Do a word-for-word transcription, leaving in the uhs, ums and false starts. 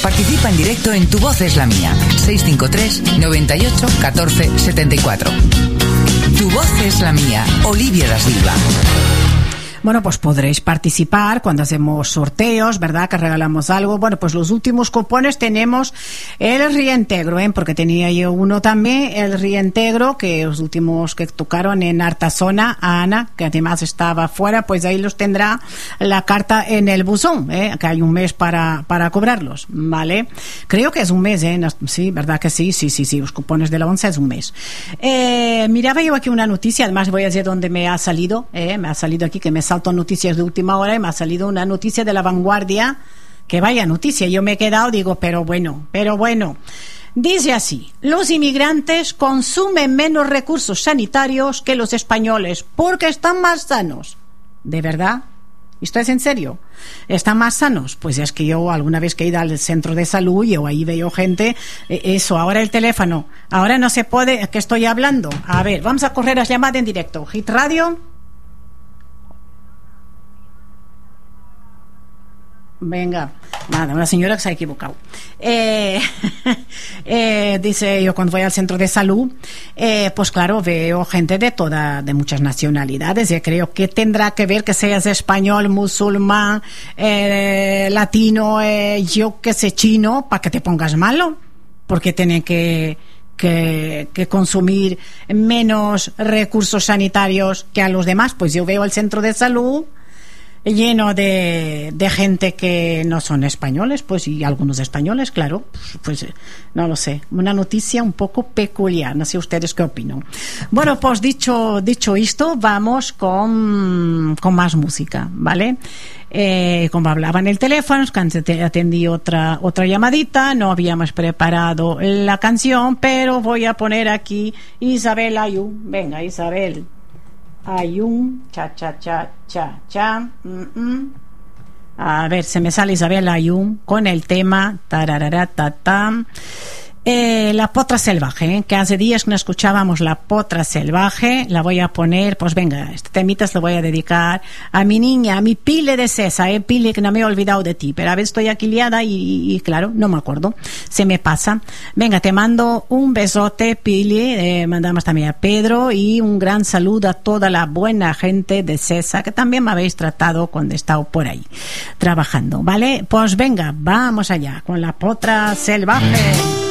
Participa en directo en Tu Voz es la Mía. seis cinco tres, noventa y ocho, catorce, setenta y cuatro. Tu Voz es la Mía. Olivia da Silva. Bueno, pues podréis participar cuando hacemos sorteos, ¿verdad? Que regalamos algo. Bueno, pues los últimos cupones tenemos el reintegro, ¿eh? Porque tenía yo uno también, el reintegro, que los últimos que tocaron en Artazona, a Ana, que además estaba fuera, pues ahí los tendrá la carta en el buzón, ¿eh? Que hay un mes para, para cobrarlos, ¿vale? Creo que es un mes, ¿eh? Sí, ¿verdad que sí? Sí, sí, sí, los cupones de la once es un mes. Eh, miraba yo aquí una noticia, además voy a decir dónde me ha salido, ¿eh? Me ha salido aquí que me salto noticias de última hora y me ha salido una noticia de La Vanguardia, que vaya noticia, yo me he quedado, digo, pero bueno, pero bueno. Dice así: los inmigrantes consumen menos recursos sanitarios que los españoles porque están más sanos. ¿De verdad? ¿Esto es en serio? ¿Están más sanos? Pues es que yo alguna vez que he ido al centro de salud, yo ahí veo gente, eh, eso, ahora el teléfono, ahora no se puede, ¿qué estoy hablando? A ver, vamos a correr las llamadas en directo. Hit Radio. Venga, nada, una señora que se ha equivocado. Eh, eh, dice, yo cuando voy al centro de salud, eh, pues claro, veo gente de toda, de muchas nacionalidades. Y creo que tendrá que ver que seas español, musulmán, eh, latino, eh, yo que sé, chino, para que te pongas malo, porque tienen que Que, que consumir menos recursos sanitarios que a los demás. Pues yo veo el centro de salud lleno de, de gente que no son españoles, pues, y algunos españoles, claro, pues, pues no lo sé, una noticia un poco peculiar, no sé ustedes qué opinan. Bueno, pues dicho, dicho esto, vamos con, con más música, ¿vale? Eh, como hablaba en el teléfono, atendí otra, otra llamadita, no habíamos preparado la canción, pero voy a poner aquí Isabel Ayú. Venga, Isabel Ayun, cha, cha, cha, cha, cha. Mm-mm. A ver, se me sale Isabel Ayun con el tema tararara, ta, ta. Eh, la potra salvaje, ¿eh? Que hace días que no escuchábamos la potra salvaje. La voy a poner, pues venga, este temita se lo voy a dedicar a mi niña, a mi Pile de César, ¿eh? Pile, que no me he olvidado de ti, pero a veces estoy aquí liada y, y claro, no me acuerdo, se me pasa. Venga, te mando un besote, Pile, eh, mandamos también a Pedro y un gran saludo a toda la buena gente de César, que también me habéis tratado cuando he estado por ahí trabajando, ¿vale? Pues venga, vamos allá con la potra salvaje.